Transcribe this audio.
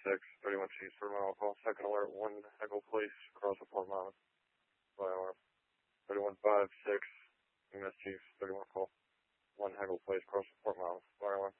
31 Chiefs for mile call. Second alert, 1 Echo Place, across the Port Mountain. Fire alarm. 3156, MS Chiefs, 31 call. 1 Echo Place, across the Port Mountain. Fire alarm.